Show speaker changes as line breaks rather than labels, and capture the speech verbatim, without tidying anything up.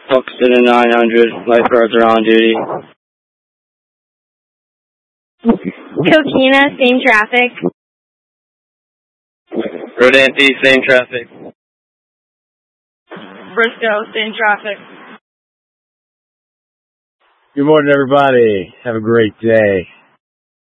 Buxton and nine hundred. Lifeguards are on duty.
Coquina, same traffic.
Rodanthe, same traffic.
Briscoe, same traffic.
Good morning, everybody. Have a great day.